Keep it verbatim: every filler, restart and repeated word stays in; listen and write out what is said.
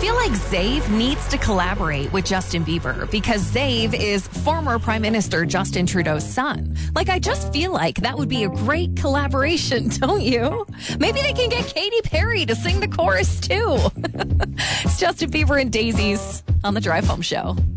feel like Zave needs to collaborate with Justin Bieber because Zave is former Prime Minister Justin Trudeau's son. Like, I just feel like that would be a great collaboration, don't you? Maybe they can get Katy Perry to sing the chorus, too. It's Justin Bieber and Daisies on the Drive Home Show.